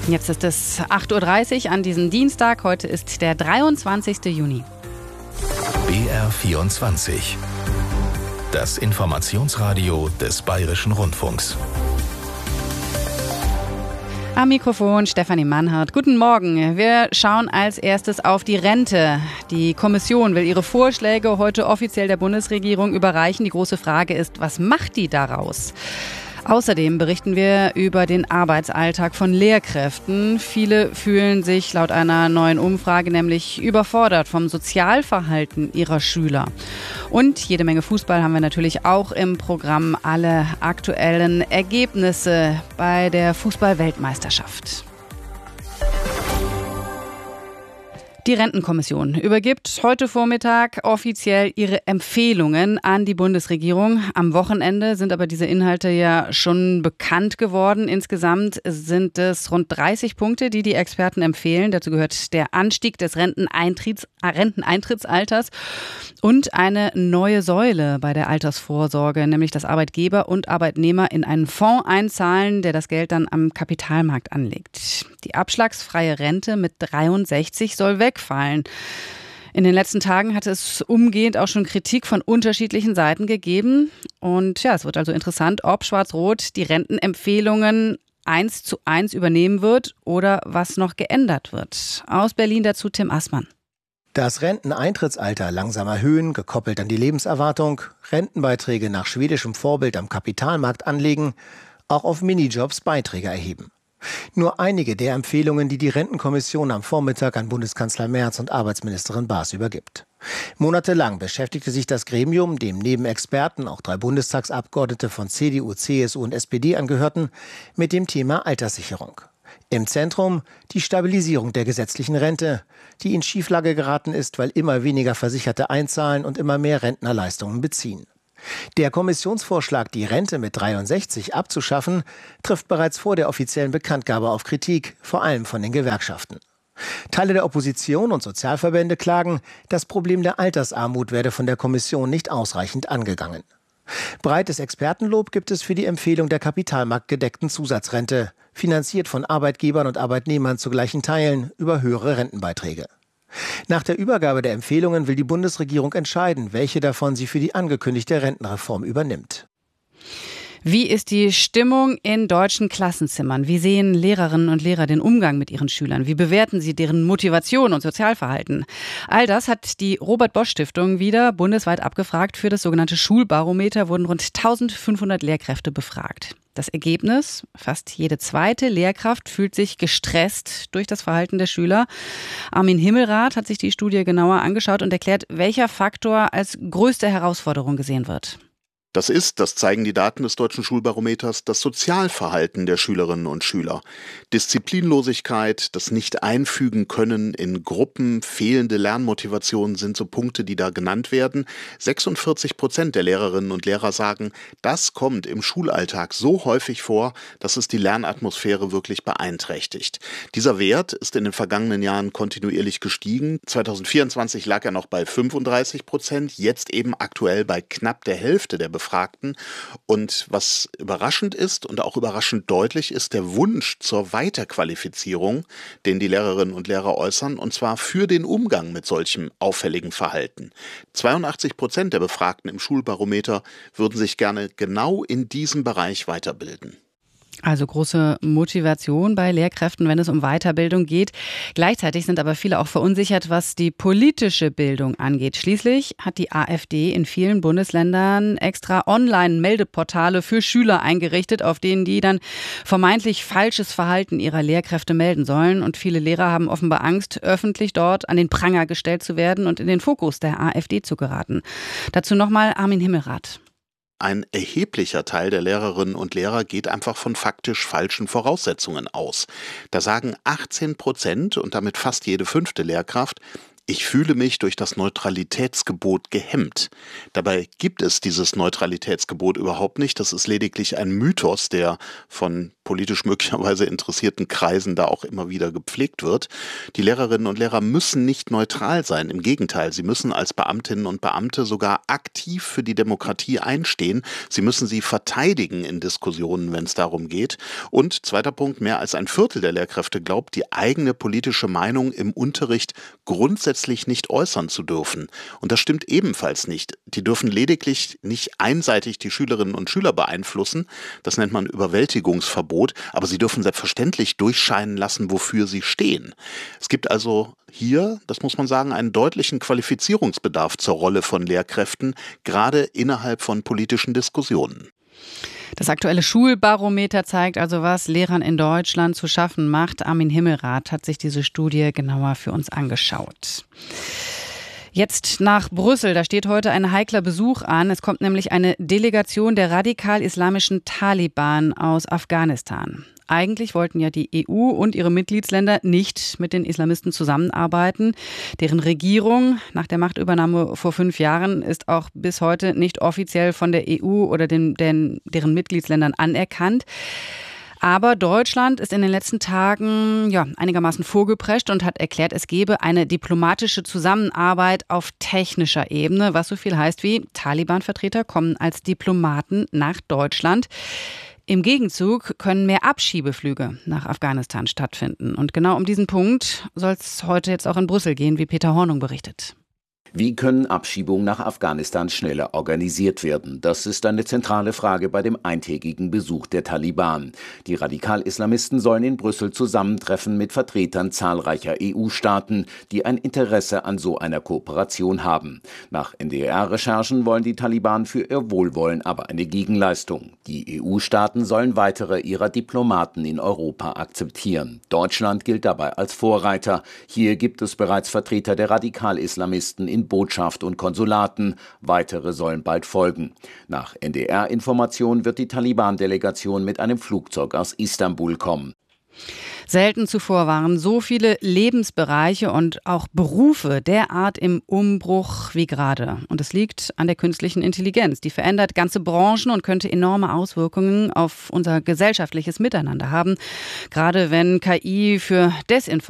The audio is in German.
Jetzt ist es 8:30 Uhr an diesem Dienstag. Heute ist der 23. Juni. BR24. Das Informationsradio des Bayerischen Rundfunks. Am Mikrofon Stefanie Mannhardt. Guten Morgen. Wir schauen als erstes auf die Rente. Die Kommission will ihre Vorschläge heute offiziell der Bundesregierung überreichen. Die große Frage ist, was macht die daraus? Außerdem berichten wir über den Arbeitsalltag von Lehrkräften. Viele fühlen sich laut einer neuen Umfrage nämlich überfordert vom Sozialverhalten ihrer Schüler. Und jede Menge Fußball haben wir natürlich auch im Programm. Alle aktuellen Ergebnisse bei der Fußball-Weltmeisterschaft. Die Rentenkommission übergibt heute Vormittag offiziell ihre Empfehlungen an die Bundesregierung. Am Wochenende sind aber diese Inhalte ja schon bekannt geworden. Insgesamt sind es rund 30 Punkte, die Experten empfehlen. Dazu gehört der Anstieg des Renteneintrittsalters und eine neue Säule bei der Altersvorsorge, nämlich dass Arbeitgeber und Arbeitnehmer in einen Fonds einzahlen, der das Geld dann am Kapitalmarkt anlegt. Die abschlagsfreie Rente mit 63 soll wegfallen. In den letzten Tagen hat es umgehend auch schon Kritik von unterschiedlichen Seiten gegeben. Und ja, es wird also interessant, ob Schwarz-Rot die Rentenempfehlungen 1:1 übernehmen wird oder was noch geändert wird. Aus Berlin dazu Tim Assmann. Das Renteneintrittsalter langsam erhöhen, gekoppelt an die Lebenserwartung, Rentenbeiträge nach schwedischem Vorbild am Kapitalmarkt anlegen, auch auf Minijobs Beiträge erheben. Nur einige der Empfehlungen, die die Rentenkommission am Vormittag an Bundeskanzler Merz und Arbeitsministerin Baas übergibt. Monatelang beschäftigte sich das Gremium, dem neben Experten auch 3 Bundestagsabgeordnete von CDU, CSU und SPD angehörten, mit dem Thema Alterssicherung. Im Zentrum die Stabilisierung der gesetzlichen Rente, die in Schieflage geraten ist, weil immer weniger Versicherte einzahlen und immer mehr Rentnerleistungen beziehen. Der Kommissionsvorschlag, die Rente mit 63 abzuschaffen, trifft bereits vor der offiziellen Bekanntgabe auf Kritik, vor allem von den Gewerkschaften. Teile der Opposition und Sozialverbände klagen, das Problem der Altersarmut werde von der Kommission nicht ausreichend angegangen. Breites Expertenlob gibt es für die Empfehlung der kapitalmarktgedeckten Zusatzrente, finanziert von Arbeitgebern und Arbeitnehmern zu gleichen Teilen über höhere Rentenbeiträge. Nach der Übergabe der Empfehlungen will die Bundesregierung entscheiden, welche davon sie für die angekündigte Rentenreform übernimmt. Wie ist die Stimmung in deutschen Klassenzimmern? Wie sehen Lehrerinnen und Lehrer den Umgang mit ihren Schülern? Wie bewerten sie deren Motivation und Sozialverhalten? All das hat die Robert-Bosch-Stiftung wieder bundesweit abgefragt. Für das sogenannte Schulbarometer wurden rund 1500 Lehrkräfte befragt. Das Ergebnis: Fast jede zweite Lehrkraft fühlt sich gestresst durch das Verhalten der Schüler. Armin Himmelrath hat sich die Studie genauer angeschaut und erklärt, welcher Faktor als größte Herausforderung gesehen wird. Das zeigen die Daten des Deutschen Schulbarometers, das Sozialverhalten der Schülerinnen und Schüler. Disziplinlosigkeit, das Nicht-Einfügen können in Gruppen, fehlende Lernmotivation sind so Punkte, die da genannt werden. 46% der Lehrerinnen und Lehrer sagen, das kommt im Schulalltag so häufig vor, dass es die Lernatmosphäre wirklich beeinträchtigt. Dieser Wert ist in den vergangenen Jahren kontinuierlich gestiegen. 2024 lag er noch bei 35%, jetzt eben aktuell bei knapp der Hälfte der Befragten. Und was überraschend ist und auch überraschend deutlich ist der Wunsch zur Weiterqualifizierung, den die Lehrerinnen und Lehrer äußern, und zwar für den Umgang mit solchem auffälligen Verhalten. 82% der Befragten im Schulbarometer würden sich gerne genau in diesem Bereich weiterbilden. Also große Motivation bei Lehrkräften, wenn es um Weiterbildung geht. Gleichzeitig sind aber viele auch verunsichert, was die politische Bildung angeht. Schließlich hat die AfD in vielen Bundesländern extra Online-Meldeportale für Schüler eingerichtet, auf denen die dann vermeintlich falsches Verhalten ihrer Lehrkräfte melden sollen. Und viele Lehrer haben offenbar Angst, öffentlich dort an den Pranger gestellt zu werden und in den Fokus der AfD zu geraten. Dazu nochmal Armin Himmelrath. Ein erheblicher Teil der Lehrerinnen und Lehrer geht einfach von faktisch falschen Voraussetzungen aus. Da sagen 18% und damit fast jede 5. Lehrkraft, ich fühle mich durch das Neutralitätsgebot gehemmt. Dabei gibt es dieses Neutralitätsgebot überhaupt nicht. Das ist lediglich ein Mythos, der von politisch möglicherweise interessierten Kreisen da auch immer wieder gepflegt wird. Die Lehrerinnen und Lehrer müssen nicht neutral sein. Im Gegenteil, sie müssen als Beamtinnen und Beamte sogar aktiv für die Demokratie einstehen. Sie müssen sie verteidigen in Diskussionen, wenn es darum geht. Und zweiter Punkt, mehr als ein Viertel der Lehrkräfte glaubt, die eigene politische Meinung im Unterricht grundsätzlich nicht äußern zu dürfen. Und das stimmt ebenfalls nicht. Die dürfen lediglich nicht einseitig die Schülerinnen und Schüler beeinflussen. Das nennt man Überwältigungsverbot. Aber sie dürfen selbstverständlich durchscheinen lassen, wofür sie stehen. Es gibt also hier, das muss man sagen, einen deutlichen Qualifizierungsbedarf zur Rolle von Lehrkräften, gerade innerhalb von politischen Diskussionen. Das aktuelle Schulbarometer zeigt also, was Lehrern in Deutschland zu schaffen macht. Armin Himmelrath hat sich diese Studie genauer für uns angeschaut. Jetzt nach Brüssel, da steht heute ein heikler Besuch an. Es kommt nämlich eine Delegation der radikal-islamischen Taliban aus Afghanistan. Eigentlich wollten ja die EU und ihre Mitgliedsländer nicht mit den Islamisten zusammenarbeiten. Deren Regierung nach der Machtübernahme vor 5 Jahren ist auch bis heute nicht offiziell von der EU oder deren Mitgliedsländern anerkannt. Aber Deutschland ist in den letzten Tagen einigermaßen vorgeprescht und hat erklärt, es gebe eine diplomatische Zusammenarbeit auf technischer Ebene, was so viel heißt wie Taliban-Vertreter kommen als Diplomaten nach Deutschland. Im Gegenzug können mehr Abschiebeflüge nach Afghanistan stattfinden. Und genau um diesen Punkt soll es heute jetzt auch in Brüssel gehen, wie Peter Hornung berichtet. Wie können Abschiebungen nach Afghanistan schneller organisiert werden? Das ist eine zentrale Frage bei dem eintägigen Besuch der Taliban. Die Radikal-Islamisten sollen in Brüssel zusammentreffen mit Vertretern zahlreicher EU-Staaten, die ein Interesse an so einer Kooperation haben. Nach NDR-Recherchen wollen die Taliban für ihr Wohlwollen aber eine Gegenleistung. Die EU-Staaten sollen weitere ihrer Diplomaten in Europa akzeptieren. Deutschland gilt dabei als Vorreiter. Hier gibt es bereits Vertreter der Radikal-Islamisten in Botschaft und Konsulaten. Weitere sollen bald folgen. Nach NDR-Informationen wird die Taliban-Delegation mit einem Flugzeug aus Istanbul kommen. Selten zuvor waren so viele Lebensbereiche und auch Berufe derart im Umbruch wie gerade. Und es liegt an der künstlichen Intelligenz. Die verändert ganze Branchen und könnte enorme Auswirkungen auf unser gesellschaftliches Miteinander haben. Gerade wenn KI für Desinformation